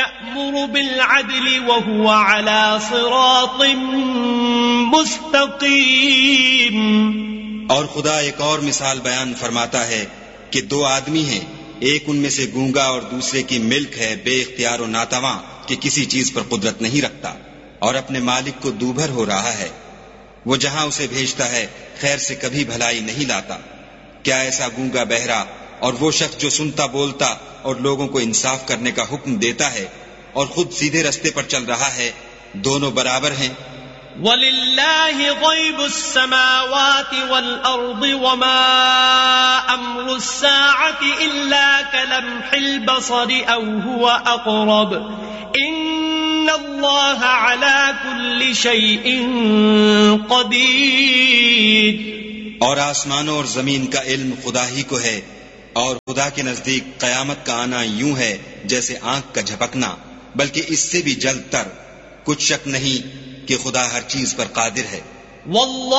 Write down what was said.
يأمر بالعدل وهو على صراط مستقيم. اور خدا ایک اور مثال بیان فرماتا ہے کہ دو آدمی ہیں، ایک ان میں سے گونگا اور دوسرے کی ملک ہے بے اختیار و ناتواں کہ کسی چیز پر قدرت نہیں رکھتا اور اپنے مالک کو دوبھر ہو رہا ہے. وہ جہاں اسے بھیجتا ہے خیر سے کبھی بھلائی نہیں لاتا. کیا ایسا گونگا بہرا اور وہ شخص جو سنتا بولتا اور لوگوں کو انصاف کرنے کا حکم دیتا ہے اور خود سیدھے رستے پر چل رہا ہے، دونوں برابر ہیں؟ وَلِلَّهِ غَيْبُ السَّمَاوَاتِ وَالْأَرْضِ وَمَا أَمْرُ السَّاعَةِ إِلَّا كَلَمْحِ الْبَصَرِ أَوْ هُوَ أَقْرَبُ إِنَّ اللَّهَ عَلَى كُلِّ شَيْءٍ قَدِيرٌ. اور آسمانوں اور زمین کا علم خدا ہی کو ہے، اور خدا کے نزدیک قیامت کا آنا یوں ہے جیسے آنکھ کا جھپکنا، بلکہ اس سے بھی جلد تر. کچھ شک نہیں کہ خدا ہر چیز پر قادر ہے. واللہ